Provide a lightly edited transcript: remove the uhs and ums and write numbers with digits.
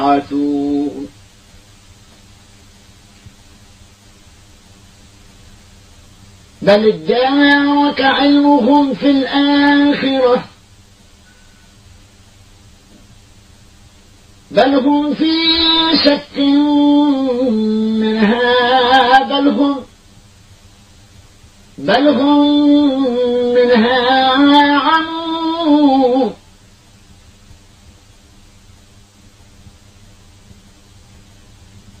يبعثون بل ادارك علمهم في الآخرة بل هم في شك منها بل هم منها